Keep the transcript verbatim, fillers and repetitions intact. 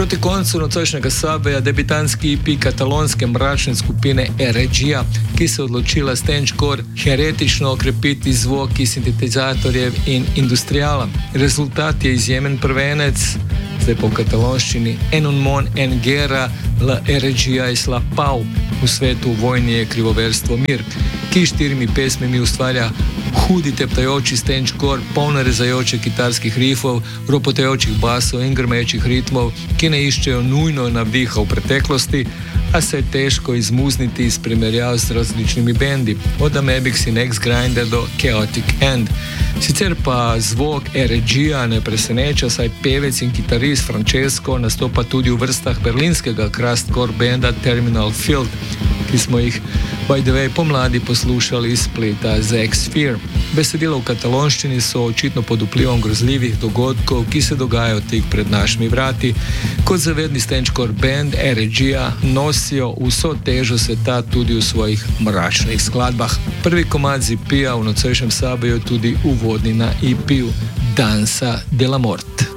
Proti koncu nocojšnjega sabeja debitanski E P katalonske mračne skupine Erejija, ki se je odločila stenčkor heretično okrepiti zvoki sintetizatorjev in industrijala. Rezultat je izjemen prvenec, zdaj po katalonščini En un món en guerra, la Erejija es la pau, v svetu v vojni je krivoverstvo mir, ki štirimi pesmimi ustvarja hudi teptajoči stenčkor, polno rezajoče kitarskih rifov, ropotajočih basov in grmečih ritmov, ki ne iščejo nujno navdiha v preteklosti, a se je težko izmuzniti iz primerjav z različnimi bendi, od Amebix in X-Grinder do Chaotic End. Sicer pa zvok Erejija ne preseneča, saj pevec in kitarist Francesco nastopa tudi v vrstah berlinskega crustcore benda Terminal Field, ki smo jih by the way pomladi poslušali iz spleta Zack Sphere. Besedila v katalonščini so očitno pod vplivom grozljivih dogodkov, ki se dogajajo tik pred našimi vrati. Kot zavedni stenčkor band Erejija nosijo vso težo sveta tudi v svojih mračnih skladbah. Prvi komad z E P-ja v nocojšnjem sabeju je tudi uvodni na E P-ju Danza de la Mort.